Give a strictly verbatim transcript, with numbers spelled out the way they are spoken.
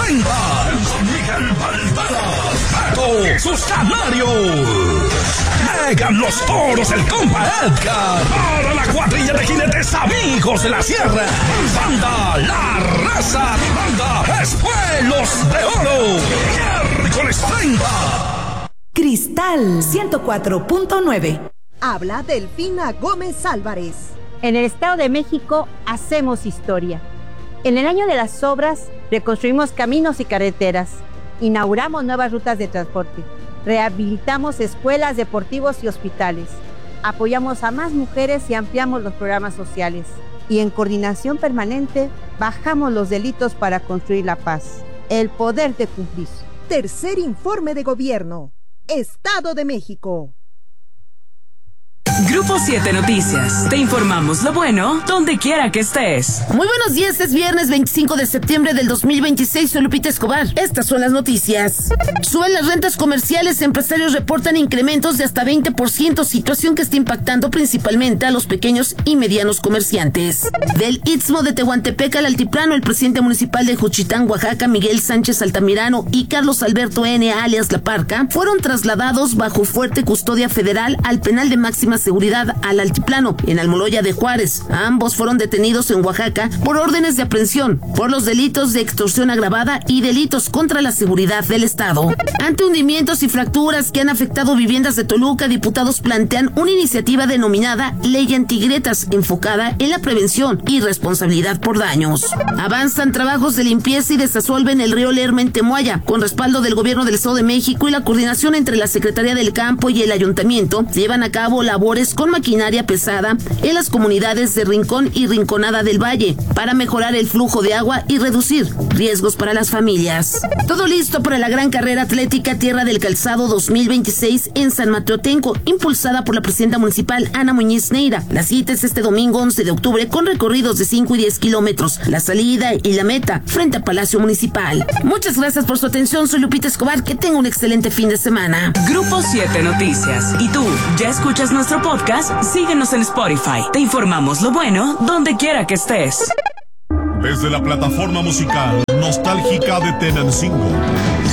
presenta Miguel Baltaras, Pato, sus canarios. Llegan los toros, el compa Edgar, para la cuadrilla de jinetes amigos de la sierra. Banda La Raza, banda Espuelos de Oro. Miércoles treinta. Cristal ciento cuatro punto nueve. Habla Delfina Gómez Álvarez. En el Estado de México hacemos historia. En el año de las obras, reconstruimos caminos y carreteras, inauguramos nuevas rutas de transporte, rehabilitamos escuelas, deportivos y hospitales, apoyamos a más mujeres y ampliamos los programas sociales. Y en coordinación permanente, bajamos los delitos para construir la paz. El poder de cumplir. Tercer informe de gobierno. Estado de México. Grupo siete Noticias. Te informamos lo bueno donde quiera que estés. Muy buenos días, es viernes veinticinco de septiembre del dos mil veintiséis. Soy Lupita Escobar. Estas son las noticias. Suben las rentas comerciales. Empresarios reportan incrementos de hasta veinte por ciento, situación que está impactando principalmente a los pequeños y medianos comerciantes. Del Istmo de Tehuantepec al Altiplano, el presidente municipal de Juchitán, Oaxaca, Miguel Sánchez Altamirano, y Carlos Alberto N., alias La Parca, fueron trasladados bajo fuerte custodia federal al penal de máxima seguridad al Altiplano, en Almoloya de Juárez. Ambos fueron detenidos en Oaxaca por órdenes de aprehensión por los delitos de extorsión agravada y delitos contra la seguridad del Estado. Ante hundimientos y fracturas que han afectado viviendas de Toluca, diputados plantean una iniciativa denominada Ley Antigretas, enfocada en la prevención y responsabilidad por daños. Avanzan trabajos de limpieza y desasolve en el río Lerma en Temoaya, con respaldo del gobierno del Estado de México y la coordinación entre la Secretaría del Campo y el Ayuntamiento. Se llevan a cabo labores con maquinaria pesada en las comunidades de Rincón y Rinconada del Valle para mejorar el flujo de agua y reducir riesgos para las familias. Todo listo para la gran carrera atlética Tierra del Calzado dos mil veintiséis en San Mateotenco, impulsada por la presidenta municipal Ana Muñiz Neira. La cita es este domingo once de octubre con recorridos de cinco y diez kilómetros. La salida y la meta frente a Palacio Municipal. Muchas gracias por su atención. Soy Lupita Escobar. Que tenga un excelente fin de semana. Grupo siete Noticias. ¿Y tú ya escuchas nuestro podcast? Síguenos en Spotify. Te informamos lo bueno donde quiera que estés. Desde la plataforma musical nostálgica de Tenancingo,